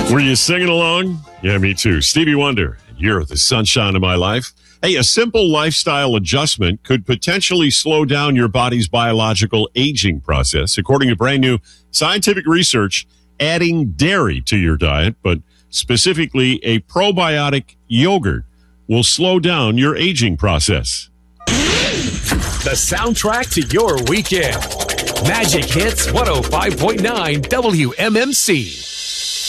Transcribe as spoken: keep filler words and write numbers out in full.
Were you singing along? Yeah, me too. Stevie Wonder, you're the sunshine of my life. Hey, a simple lifestyle adjustment could potentially slow down your body's biological aging process. According to brand new scientific research, adding dairy to your diet, but specifically a probiotic yogurt, will slow down your aging process. The soundtrack to your weekend. Magic Hits one oh five point nine W M M C.